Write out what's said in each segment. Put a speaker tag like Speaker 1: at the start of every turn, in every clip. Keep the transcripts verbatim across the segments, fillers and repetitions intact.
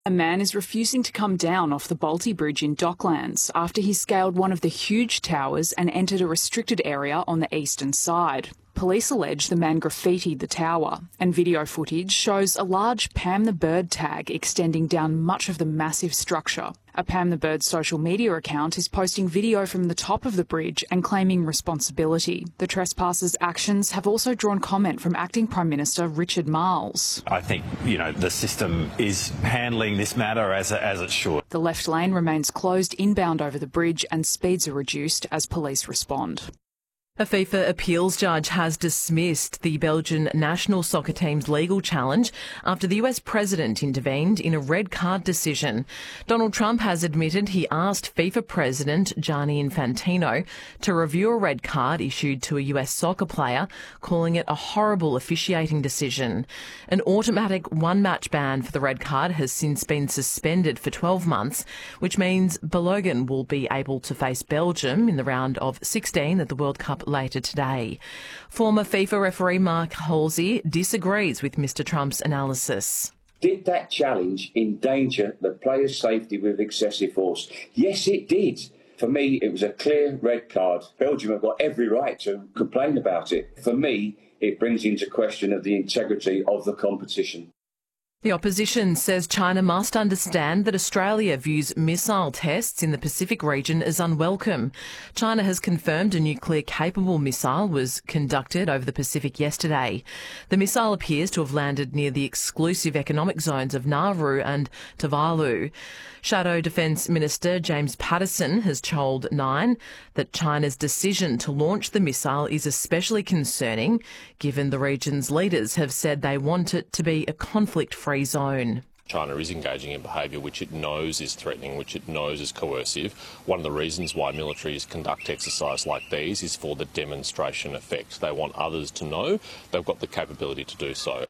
Speaker 1: A man is refusing to come down off the Bolte Bridge in Docklands after he scaled one of the huge towers and entered a restricted area on the eastern side. Police allege the man graffitied the tower, and video footage shows a large Pam the Bird tag extending down much of the massive structure. A Pam the Bird social media account is posting video from the top of the bridge and claiming responsibility. The trespasser's actions have also drawn comment from Acting Prime Minister Richard Marles.
Speaker 2: I think, you know, the system is handling this matter as, as it should.
Speaker 1: The left lane remains closed inbound over the bridge and speeds are reduced as police respond.
Speaker 3: A FIFA appeals judge has dismissed the Belgian national soccer team's legal challenge after the U S president intervened in a red card decision. Donald Trump has admitted he asked FIFA president Gianni Infantino to review a red card issued to a U S soccer player, calling it a horrible officiating decision. An automatic one-match ban for the red card has since been suspended for twelve months, which means Balogun will be able to face Belgium in the round of sixteen at the World Cup later today. Former FIFA referee Mark Halsey disagrees with Mister Trump's analysis.
Speaker 4: Did that challenge endanger the player's safety with excessive force? Yes, it did. For me, it was a clear red card. Belgium have got every right to complain about it. For me, it brings into question of the integrity of the competition.
Speaker 3: The opposition says China must understand that Australia views missile tests in the Pacific region as unwelcome. China has confirmed a nuclear-capable missile was conducted over the Pacific yesterday. The missile appears to have landed near the exclusive economic zones of Nauru and Tuvalu. Shadow Defence Minister James Patterson has told Nine that China's decision to launch the missile is especially concerning, given the region's leaders have said they want it to be a conflict-free zone.
Speaker 5: China is engaging in behaviour which it knows is threatening, which it knows is coercive. One of the reasons why militaries conduct exercises like these is for the demonstration effect. They want others to know they've got the capability to do so.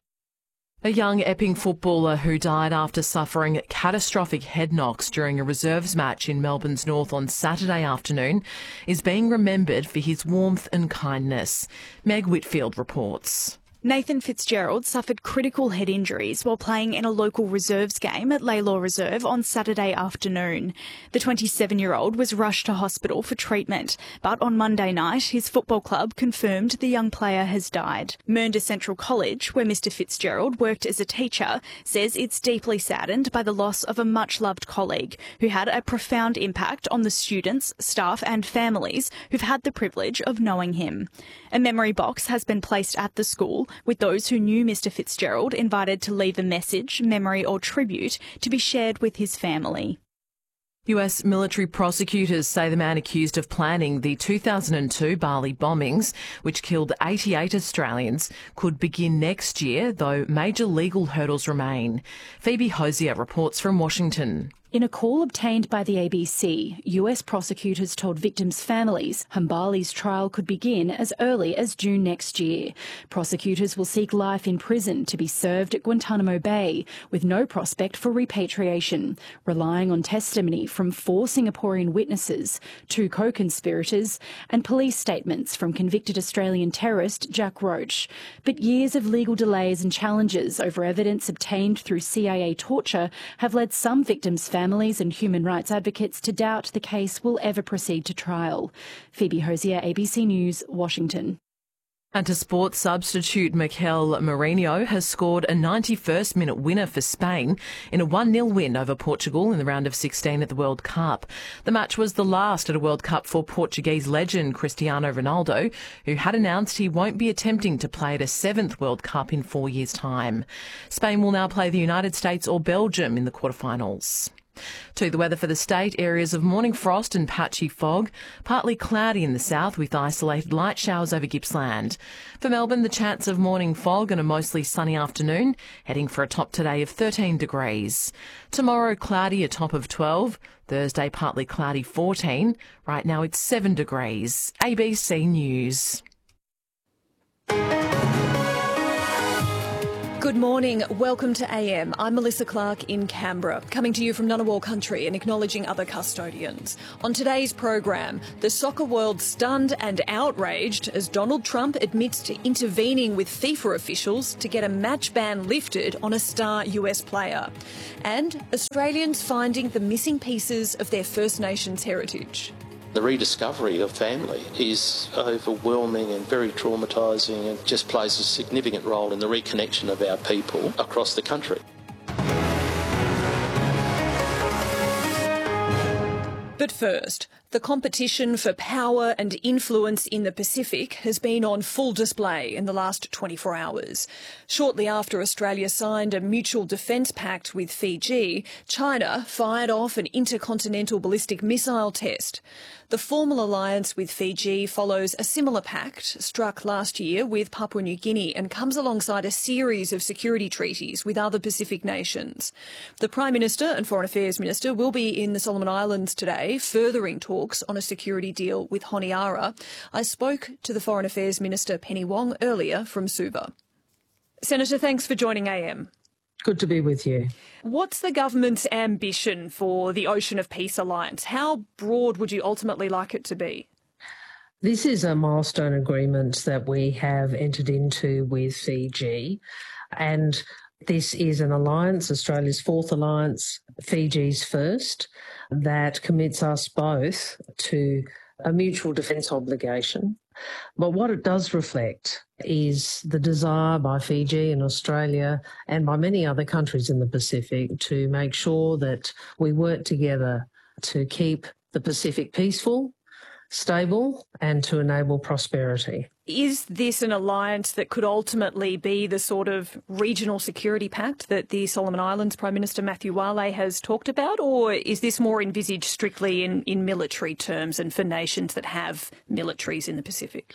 Speaker 3: A young Epping footballer who died after suffering catastrophic head knocks during a reserves match in Melbourne's North on Saturday afternoon is being remembered for his warmth and kindness. Meg Whitfield reports.
Speaker 6: Nathan Fitzgerald suffered critical head injuries while playing in a local reserves game at Laylaw Reserve on Saturday afternoon. The twenty-seven-year-old was rushed to hospital for treatment, but on Monday night his football club confirmed the young player has died. Mernda Central College, where Mister Fitzgerald worked as a teacher, says it's deeply saddened by the loss of a much-loved colleague who had a profound impact on the students, staff and families who've had the privilege of knowing him. A memory box has been placed at the school, with those who knew Mister Fitzgerald invited to leave a message, memory or tribute to be shared with his family.
Speaker 3: U S military prosecutors say the man accused of planning the two thousand two Bali bombings, which killed eighty-eight Australians, could begin next year, though major legal hurdles remain. Phoebe Hosier reports from Washington.
Speaker 7: In a call obtained by the A B C, U S prosecutors told victims' families Hambali's trial could begin as early as June next year. Prosecutors will seek life in prison to be served at Guantanamo Bay, with no prospect for repatriation, relying on testimony from four Singaporean witnesses, two co-conspirators, and police statements from convicted Australian terrorist Jack Roach. But years of legal delays and challenges over evidence obtained through C I A torture have led some victims' families Families and human rights advocates to doubt the case will ever proceed to trial. Phoebe Hosier, A B C News, Washington.
Speaker 3: And to sport, substitute Mikel Mourinho has scored a ninety-first minute winner for Spain in a one nil win over Portugal in the round of sixteen at the World Cup. The match was the last at a World Cup for Portuguese legend Cristiano Ronaldo, who had announced he won't be attempting to play at a seventh World Cup in four years' time. Spain will now play the United States or Belgium in the quarterfinals. To the weather for the state, areas of morning frost and patchy fog, partly cloudy in the south with isolated light showers over Gippsland. For Melbourne, the chance of morning fog and a mostly sunny afternoon, heading for a top today of thirteen degrees. Tomorrow, cloudy, a top of twelve. Thursday, partly cloudy, fourteen. Right now it's seven degrees. A B C News.
Speaker 8: Good morning. Welcome to A M. I'm Melissa Clark in Canberra, coming to you from Ngunnawal country and acknowledging other custodians. On today's program, the soccer world stunned and outraged as Donald Trump admits to intervening with FIFA officials to get a match ban lifted on a star U S player. And Australians finding the missing pieces of their First Nations heritage.
Speaker 9: The rediscovery of family is overwhelming and very traumatising and just plays a significant role in the reconnection of our people across the country.
Speaker 8: But first, the competition for power and influence in the Pacific has been on full display in the last twenty-four hours. Shortly after Australia signed a mutual defence pact with Fiji, China fired off an intercontinental ballistic missile test. The formal alliance with Fiji follows a similar pact struck last year with Papua New Guinea and comes alongside a series of security treaties with other Pacific nations. The Prime Minister and Foreign Affairs Minister will be in the Solomon Islands today, furthering talks on a security deal with Honiara. I spoke to the Foreign Affairs Minister Penny Wong earlier from Suva. Senator, thanks for joining A M.
Speaker 10: Good to be with you.
Speaker 8: What's the government's ambition for the Ocean of Peace Alliance? How broad would you ultimately like it to be?
Speaker 10: This is a milestone agreement that we have entered into with Fiji, and this is an alliance, Australia's fourth alliance, Fiji's first, that commits us both to a mutual defence obligation. But what it does reflect is the desire by Fiji and Australia and by many other countries in the Pacific to make sure that we work together to keep the Pacific peaceful, stable, and to enable prosperity.
Speaker 8: Is this an alliance that could ultimately be the sort of regional security pact that the Solomon Islands Prime Minister Matthew Wale has talked about, or is this more envisaged strictly in, in military terms and for nations that have militaries in the Pacific?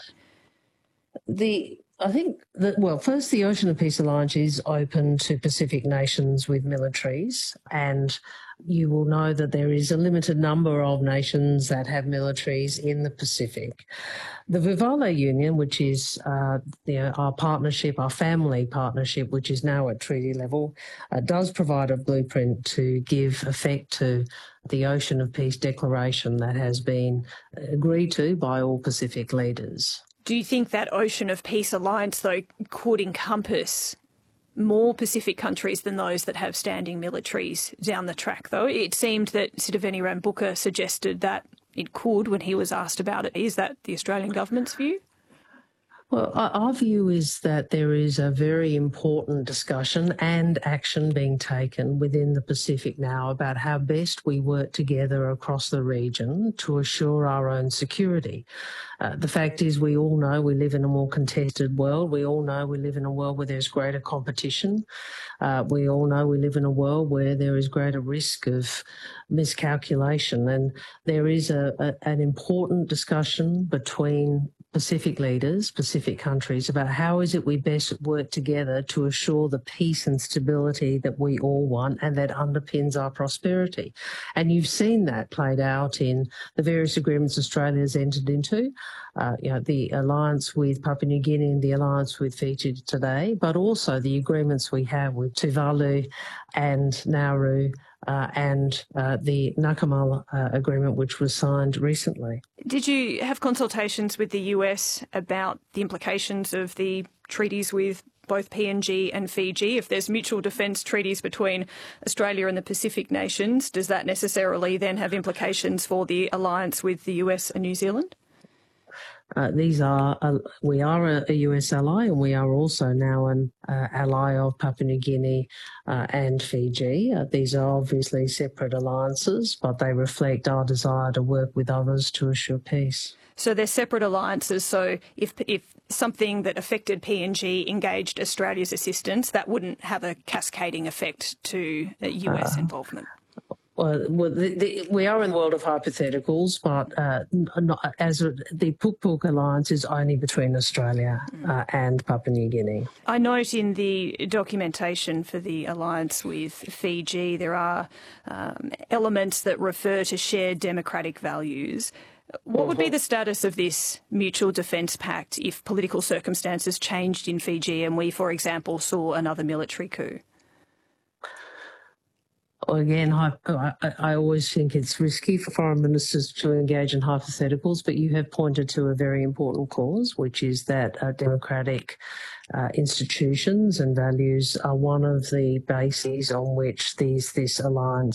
Speaker 10: The I think that, well, first, the Ocean of Peace Alliance is open to Pacific nations with militaries, and you will know that there is a limited number of nations that have militaries in the Pacific. The Vivale Union, which is uh, you know, our partnership, our family partnership, which is now at treaty level, uh, does provide a blueprint to give effect to the Ocean of Peace Declaration that has been agreed to by all Pacific leaders.
Speaker 8: Do you think that Ocean of Peace Alliance, though, could encompass more Pacific countries than those that have standing militaries down the track, though? It seemed that Sitiveni Rabuka suggested that it could when he was asked about it. Is that the Australian government's view?
Speaker 10: Well, our view is that there is a very important discussion and action being taken within the Pacific now about how best we work together across the region to assure our own security. Uh, the fact is, we all know we live in a more contested world. We all know we live in a world where there's greater competition. Uh, we all know we live in a world where there is greater risk of miscalculation. And there is a, a, an important discussion between Pacific leaders, Pacific countries, about how is it we best work together to assure the peace and stability that we all want and that underpins our prosperity. And you've seen that played out in the various agreements Australia has entered into, uh, you know, the alliance with Papua New Guinea and the alliance with Fiji today, but also the agreements we have with Tuvalu and Nauru, Uh, and uh, the Nakamal uh, agreement, which was signed recently.
Speaker 8: Did you have consultations with the U S about the implications of the treaties with both P N G and Fiji? If there's mutual defence treaties between Australia and the Pacific nations, does that necessarily then have implications for the alliance with the U S and New Zealand?
Speaker 10: Uh, these are, uh, we are a, a U S ally, and we are also now an uh, ally of Papua New Guinea uh, and Fiji. Uh, these are obviously separate alliances, but they reflect our desire to work with others to assure peace.
Speaker 8: So they're separate alliances. So if if something that affected P N G engaged Australia's assistance, that wouldn't have a cascading effect to uh, U S uh, involvement.
Speaker 10: Well, well the, the, we are in the world of hypotheticals, but uh, not, as a, the Puk Puk alliance is only between Australia uh, and Papua New Guinea.
Speaker 8: I note in the documentation for the alliance with Fiji there are um, elements that refer to shared democratic values. What would be the status of this mutual defence pact if political circumstances changed in Fiji and we, for example, saw another military coup?
Speaker 10: Again, I, I, I always think it's risky for foreign ministers to engage in hypotheticals, but you have pointed to a very important cause, which is that uh, democratic uh, institutions and values are one of the bases on which these this alliance